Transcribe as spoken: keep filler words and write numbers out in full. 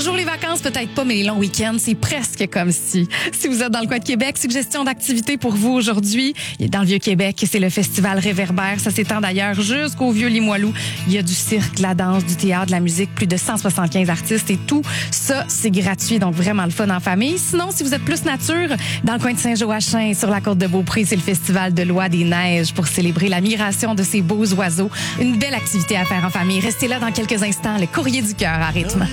Toujours les vacances, peut-être pas, mais les longs week-ends, c'est presque comme si. Si vous êtes dans le coin de Québec, suggestion d'activité pour vous aujourd'hui. Dans le Vieux-Québec, c'est le festival Réverbère. Ça s'étend d'ailleurs jusqu'au Vieux-Limoilou. Il y a du cirque, de la danse, du théâtre, de la musique, plus de cent soixante-quinze artistes et tout ça, c'est gratuit, donc vraiment le fun en famille. Sinon, si vous êtes plus nature, dans le coin de Saint-Joachim, sur la côte de Beaupré, c'est le festival de l'Oie des Neiges pour célébrer la migration de ces beaux oiseaux. Une belle activité à faire en famille. Restez là dans quelques instants, le courrier du cœur à rythme.